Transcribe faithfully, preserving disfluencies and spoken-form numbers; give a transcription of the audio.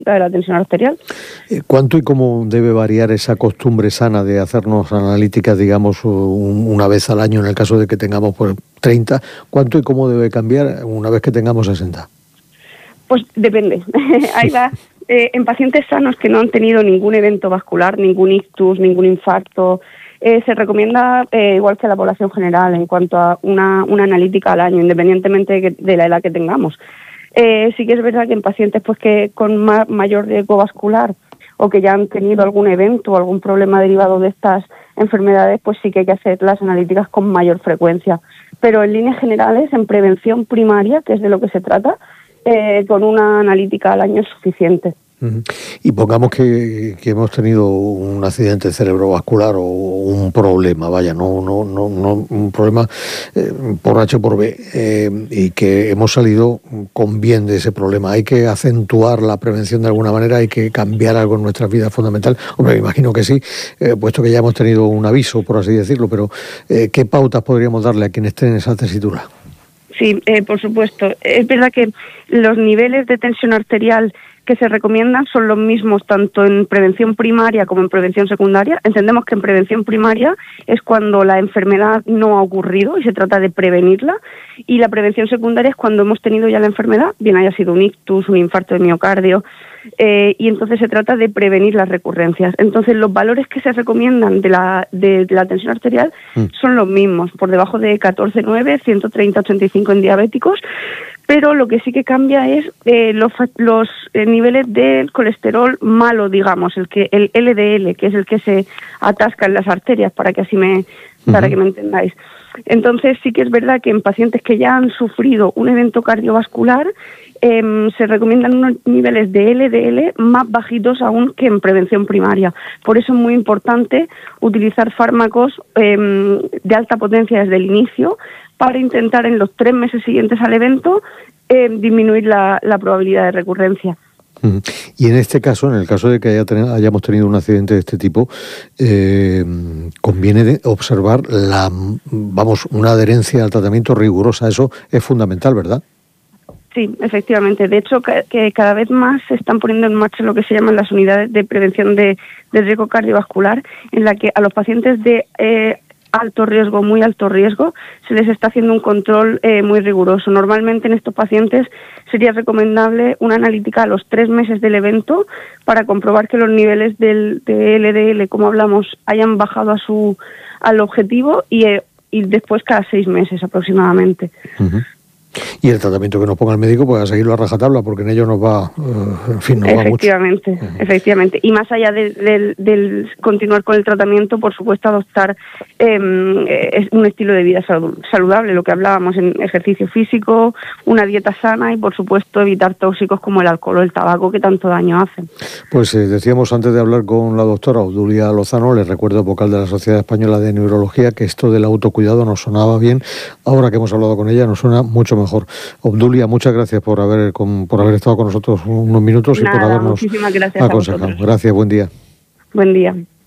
de la tensión arterial. ¿Cuánto y cómo debe variar esa costumbre sana de hacernos analíticas, digamos, un, una vez al año en el caso de que tengamos pues, treinta? ¿Cuánto y cómo debe cambiar una vez que tengamos sesenta? Pues depende. Ahí va. Eh, en pacientes sanos que no han tenido ningún evento vascular, ningún ictus, ningún infarto, eh, se recomienda, eh, igual que la población general, en cuanto a una, una analítica al año, independientemente de, que, de la edad que tengamos. Eh, sí que es verdad que en pacientes pues que con ma- mayor riesgo vascular o que ya han tenido algún evento o algún problema derivado de estas enfermedades, pues sí que hay que hacer las analíticas con mayor frecuencia. Pero en líneas generales, en prevención primaria, que es de lo que se trata, eh, con una analítica al año es suficiente. Y pongamos que, que hemos tenido un accidente cerebrovascular o un problema, vaya, no, no, no, no un problema eh, por H o por B, eh, y que hemos salido con bien de ese problema. Hay que acentuar la prevención de alguna manera, hay que cambiar algo en nuestra vida fundamental. Hombre, me imagino que sí, eh, puesto que ya hemos tenido un aviso, por así decirlo, pero eh, ¿qué pautas podríamos darle a quienes estén en esa tesitura? Sí, eh, por supuesto. Es verdad que los niveles de tensión arterial que se recomiendan son los mismos tanto en prevención primaria como en prevención secundaria. Entendemos que en prevención primaria es cuando la enfermedad no ha ocurrido y se trata de prevenirla, y la prevención secundaria es cuando hemos tenido ya la enfermedad, bien haya sido un ictus, un infarto de miocardio, eh, y entonces se trata de prevenir las recurrencias. Entonces los valores que se recomiendan de la, de, de la tensión arterial mm. son los mismos, por debajo de catorce nueve, ciento treinta ochenta y cinco en diabéticos, pero lo que sí que cambia es eh, los, los eh, niveles del colesterol malo, digamos, el que el L D L, que es el que se atasca en las arterias, para que así me uh-huh. para que me entendáis. Entonces sí que es verdad que en pacientes que ya han sufrido un evento cardiovascular eh, se recomiendan unos niveles de L D L más bajitos aún que en prevención primaria. Por eso es muy importante utilizar fármacos eh, de alta potencia desde el inicio, para intentar en los tres meses siguientes al evento eh, disminuir la, la probabilidad de recurrencia. Y en este caso, en el caso de que haya ten, hayamos tenido un accidente de este tipo, eh, conviene de observar la, vamos, una adherencia al tratamiento rigurosa. Eso es fundamental, ¿verdad? Sí, efectivamente. De hecho, que, que cada vez más se están poniendo en marcha lo que se llaman las unidades de prevención de, de riesgo cardiovascular, en la que a los pacientes de eh, alto riesgo, muy alto riesgo, se les está haciendo un control eh, muy riguroso. Normalmente en estos pacientes sería recomendable una analítica a los tres meses del evento para comprobar que los niveles del de L D L, como hablamos, hayan bajado a su al objetivo y, eh, y después cada seis meses aproximadamente. Uh-huh. Y el tratamiento que nos ponga el médico, pues a seguirlo a rajatabla, porque en ello nos va, uh, en fin, nos efectivamente, va mucho. Efectivamente. Y más allá del de, de, de continuar con el tratamiento, por supuesto, adoptar eh, un estilo de vida saludable, lo que hablábamos, en ejercicio físico, una dieta sana y, por supuesto, evitar tóxicos como el alcohol o el tabaco, que tanto daño hacen. Pues eh, decíamos antes de hablar con la doctora Obdulia Lozano, les recuerdo, vocal de la Sociedad Española de Neurología, que esto del autocuidado nos sonaba bien. Ahora que hemos hablado con ella, nos suena mucho mejor. mejor. Obdulia, muchas gracias por haber con, por haber estado con nosotros unos minutos. Nada, y por habernos muchísimas gracias aconsejado. a vosotros. Gracias, buen día. Buen día.